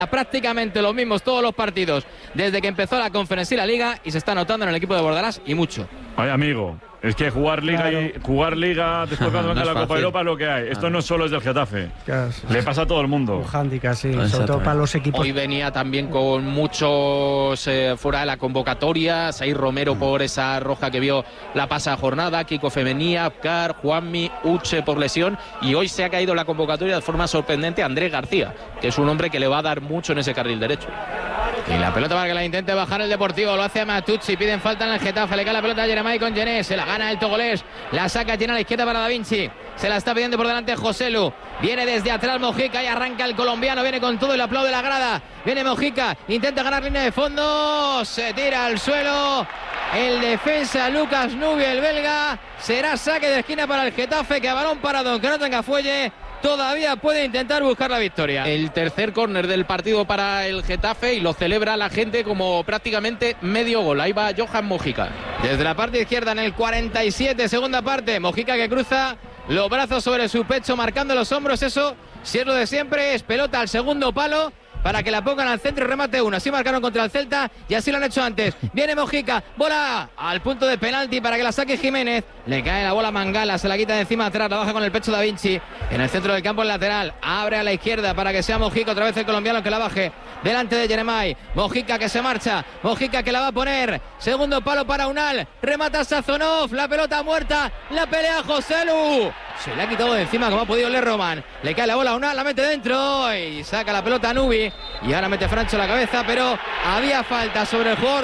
prácticamente los mismos todos los partidos desde que empezó la Conference y la Liga, y se está notando en el equipo de Bordalás y mucho. Ay, amigo, es que jugar Liga y jugar Liga después cuando venga la Copa de Europa es lo que hay. Esto no solo es del Getafe. Le pasa a todo el mundo. Un hándicap, sí, sobre todo para los equipos. Hoy venía también con muchos fuera de la convocatoria. Said Romero por esa roja que vio la pasada jornada, Kiko Femenía, Abkar, Juanmi, Uche por lesión, y hoy se ha caído la convocatoria de forma sorprendente Andrés García, que es un hombre que le va a dar mucho en ese carril derecho. Y la pelota para que la intente bajar el Deportivo, lo hace a Matucci, piden falta en el Getafe, le cae la pelota a Jeremai con Gené, se la gana el togolés, la saca, tiene a la izquierda para Da Vinci, se la está pidiendo por delante Joselu, viene desde atrás Mojica y arranca el colombiano, viene con todo y le aplaude la grada, viene Mojica, intenta ganar línea de fondo, se tira al suelo, el defensa Lucas Nubi, el belga, será saque de esquina para el Getafe, que a balón parado, aunque no tenga fuelle, todavía puede intentar buscar la victoria. El tercer córner del partido para el Getafe, y lo celebra la gente como prácticamente medio gol. Ahí va Johan Mojica. Desde la parte izquierda en el 47, segunda parte, Mojica que cruza los brazos sobre su pecho, marcando los hombros, eso si es lo de siempre, es pelota al segundo palo para que la pongan al centro y remate uno. Así marcaron contra el Celta y así lo han hecho antes. Viene Mojica, bola al punto de penalti para que la saque Jiménez. Le cae la bola a Mangala, se la quita de encima atrás, la baja con el pecho Da Vinci. En el centro del campo, el lateral, abre a la izquierda para que sea Mojica, otra vez el colombiano que la baje delante de Jeremai. Mojica que se marcha, Mojica que la va a poner. Segundo palo para Unal, remata Sazonov, la pelota muerta, la pelea Joselu. Se le ha quitado de encima como ha podido Lerroman. Le cae la bola a Unal, la mete dentro y saca la pelota a Nubi. Y ahora mete Francho la cabeza, pero había falta sobre el jugador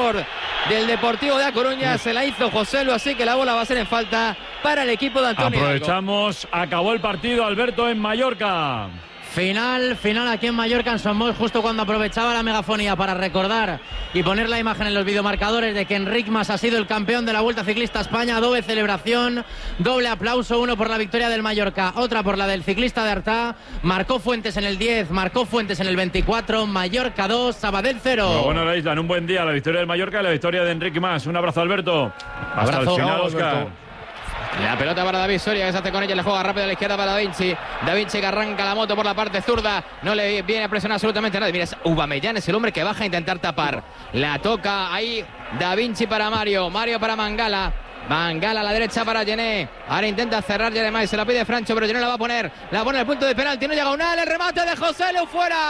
del Deportivo de A Coruña. Se la hizo Joselu, así que la bola va a ser en falta para el equipo de Antonio. Aprovechamos, acabó el partido, Alberto, en Mallorca. Final aquí en Mallorca, en Somos, justo cuando aprovechaba la megafonía para recordar y poner la imagen en los videomarcadores de que Enric Mas ha sido el campeón de la Vuelta Ciclista a España. Doble celebración, doble aplauso, uno por la victoria del Mallorca, otra por la del ciclista de Artà. Marcó Fuentes en el 10, marcó Fuentes en el 24, Mallorca 2, Sabadell 0. Bueno, la isla, en un buen día, la victoria del Mallorca y la victoria de Enric Mas. Un abrazo, Alberto. Hasta el final, Óscar. La pelota para David Soria, que se hace con ella, le juega rápido a la izquierda para Da Vinci. Da Vinci que arranca la moto por la parte zurda, no le viene a presionar absolutamente nada. Mira, es Aubameyang, es el hombre que baja a intentar tapar. La toca ahí Da Vinci para Mario, Mario para Mangala. Mangala a la derecha para Gené. Ahora intenta cerrar Jeremai, se la pide Francho, pero Gené la va a poner. La pone al punto de penalti, no llega Unal, el remate de Joselu,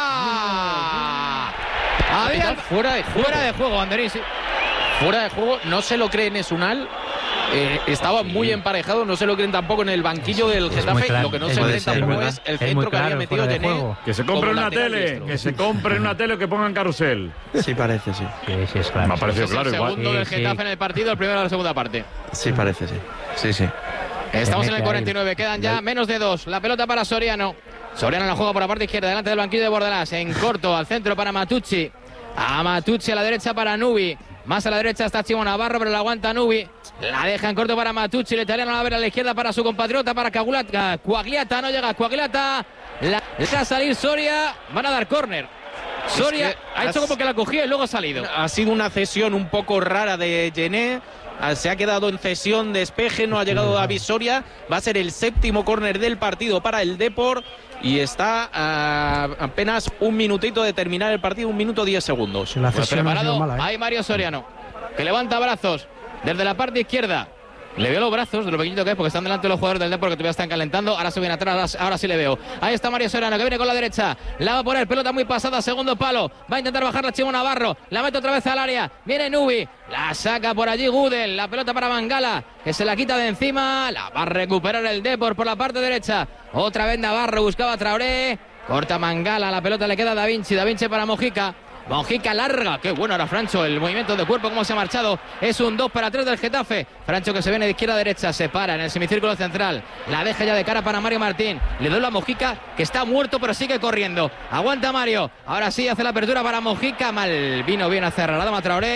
fuera. Había fuera de juego, Anderín, sí. Fuera de juego, no se lo creen, es Unal. Estaba muy emparejado, no se lo creen tampoco en el banquillo del Getafe. Lo que no se creen tampoco es el centro que había metido Gené. Que se compre una tele, que se compre una tele o que pongan carrusel. Sí, parece, sí. Sí, es claro. Me ha parecido claro el igual. segundo del Getafe en el partido, el primero de la segunda parte. Sí, parece, sí. Sí. Estamos en el 49, quedan ya menos de 2. La pelota para Soriano. Soriano la juega por la parte izquierda, delante del banquillo de Bordalás. En corto, al centro para Matucci. A Matucci a la derecha para Nubi. Más a la derecha está Chimo Navarro, pero la aguanta Nubi. La deja en corto para Matucci. El italiano la abre a la izquierda para su compatriota, para Quagliata. No llega Quagliata. La deja salir Soria. Van a dar córner. Soria ha hecho como que la cogía y luego ha salido. Ha sido una cesión un poco rara de Gené. Se ha quedado en cesión, despeje, no ha llegado David Soria. Va a ser el séptimo córner del partido para el Depor. Y está a apenas un minutito de terminar el partido, 1 minuto 10 segundos. Si la cesión preparado, mala, hay Mario Soriano, que levanta brazos desde la parte izquierda. Le veo los brazos de lo pequeñito que es, porque están delante de los jugadores del Depor que todavía están calentando. Ahora se viene atrás, ahora sí le veo. Ahí está Mario Soriano, que viene con la derecha. La va a poner, pelota muy pasada, segundo palo. Va a intentar bajar la Chimo Navarro. La mete otra vez al área. Viene Nubi. La saca por allí Gudel. La pelota para Mangala, que se la quita de encima. La va a recuperar el Depor por la parte derecha. Otra vez Navarro, buscaba a Traoré. Corta Mangala, la pelota le queda a Da Vinci. Da Vinci para Mojica. Mojica larga, qué bueno ahora Francho, el movimiento de cuerpo, cómo se ha marchado, es un 2-3 del Getafe. Francho que se viene de izquierda a derecha, se para en el semicírculo central, la deja ya de cara para Mario Martín, le doy la Mojica, que está muerto pero sigue corriendo, aguanta Mario, ahora sí hace la apertura para Mojica, mal vino bien a cerrar, la dama Traoré,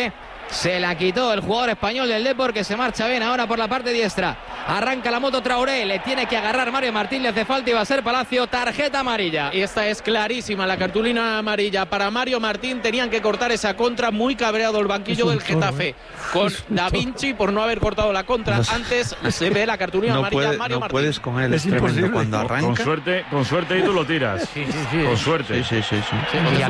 Se la quitó el jugador español del Depor, que se marcha bien ahora por la parte diestra. Arranca la moto Traoré, le tiene que agarrar Mario Martín, le hace falta y va a ser Palacio, tarjeta amarilla. Y esta es clarísima, la cartulina amarilla para Mario Martín. Tenían que cortar esa contra, muy cabreado el banquillo del Getafe con Da Vinci por no haber cortado la contra. Antes se ve la cartulina amarilla Mario Martín. No puedes con él, es imposible. Cuando arranca. Con suerte y tú lo tiras. Sí. Con suerte. Sí. Y